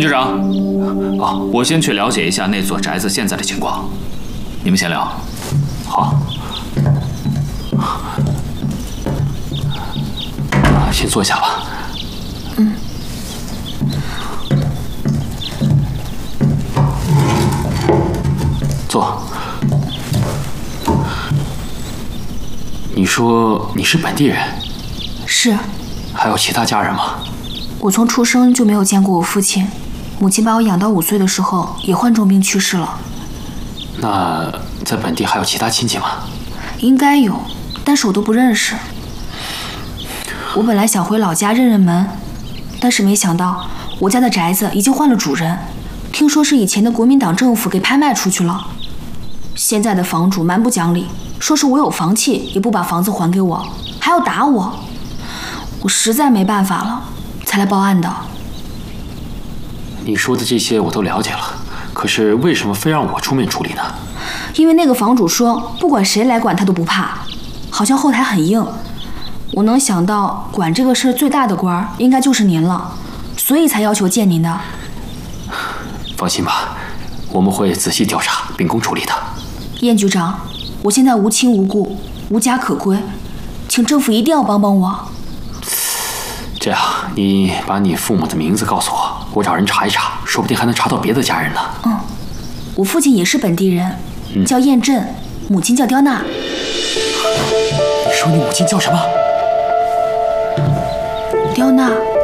局长，我先去了解一下那座宅子现在的情况，你们先聊。 好。先坐下吧。坐。你说你是本地人？ 是。 还有其他家人吗？ 我从出生就没有见过我父亲，母亲把我养到5岁的时候也患重病去世了。 那在本地还有其他亲戚吗？ 应该有，但是我都不认识。我本来想回老家认认门，但是没想到我家的宅子已经换了主人，听说是以前的国民党政府给拍卖出去了。现在的房主蛮不讲理，说是我有房契也不把房子还给我，还要打我。我实在没办法了，才来报案的。 你说的这些我都了解了，可是为什么非让我出面处理呢？ 因为那个房主说，不管谁来管他都不怕，好像后台很硬。我能想到管这个事最大的官应该就是您了，所以才要求见您的。 放心吧，我们会仔细调查秉公处理的。 燕局长，我现在无亲无故，无家可归，请政府一定要帮帮我。 这样，你把你父母的名字告诉我，我找人查一查，说不定还能查到别的家人呢。 我父亲也是本地人，叫燕振，母亲叫刁娜。 你说你母亲叫什么？ 刁娜。